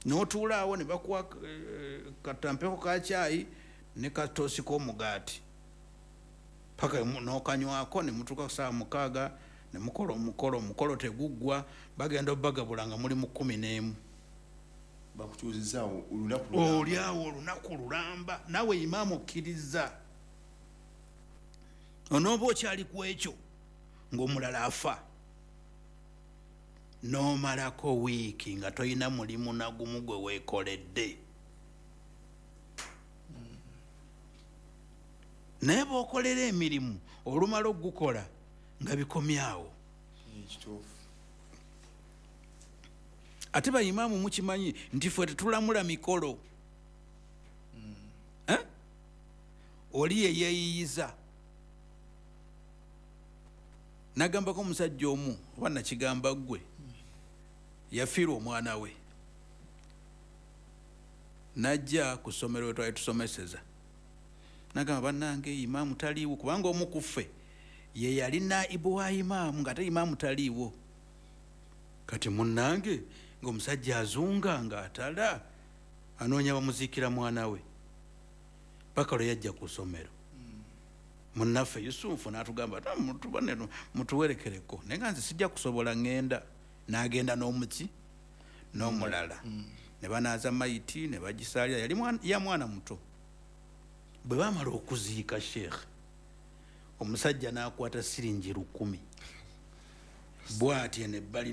n'otuulaawo ne bakuwa katampeko ka caayi ne katoosi k'omugaati paka n'okanywako ne mutuuka saa 6 ne mukola omukolo teguggwa bagenda obbagabula nga muli mu 11 bakutuuzizaawo olyawo olunaku lulamba nawe imaamu okkiriza onooba okyali ku ekyo ng'omulala afa n'omalako wiiki nga toyina mulimu nagumu gwe weekoledde naye bw'okolera emirimu olumala okugukola nga bikomyawo ate bayimaamu mukimanyi nti ffe tetulamula mikolo oli yeyeeyiyiza nagambako omusajja omu oba nakigamba ggwe yafiirwa omwana we najja ku ssomero we twali tusomeseza nagamba bannange imaamu taliiwo kubanga omu ku ffe ye yali naibu wa imaamu ng'ate imaamu taliiwo kati munnange ng'omusajja azunga ng'atala anoonya bamuziikira mwana we paka lwe yajja ku ssomero munnaffe yusufu n'atugamba mutuwerekereko naye nga nze sijja kusobola ŋŋenda n'agenda n'omuki n'omulala ne banaaza mayiti ne bagisaalira yali ya mwana muto bwe baamala okuziika sheekh omusajja n'akwata siringi 10 bw'atyo nebbali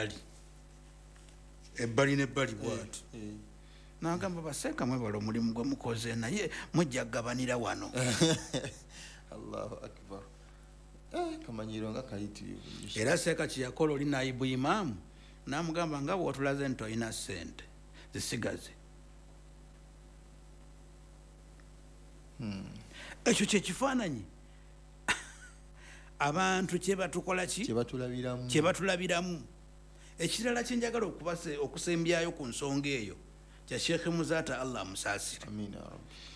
bw'ati n'agamba baseeka mwebala omulimu gwe mukoze naye mujja kugabanira wano Allahu akbar kamanyiro nga kayitirivu era seeka kyeyakola oli naibu imaamu n'amugamba nga bw'otulaze nti olina ssente zisigaze ekyo kyekifaananyi abantu kyebatukola ki kyebatulabiramu ekirala kyenjagala okusembyayo ku nsonga eyo kya sheekhe muzaata allah amusaasire